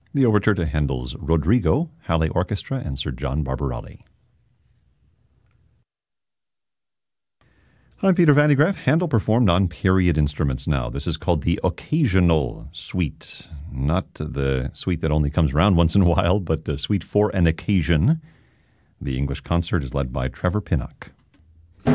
The overture to Handel's Rodrigo, Halle Orchestra, and Sir John Barbarelli. I'm Peter Van de Graaff. Handel performed on period instruments now. This is called the Occasional Suite. Not the suite that only comes around once in a while, but the suite for an occasion. The English concert is led by Trevor Pinnock.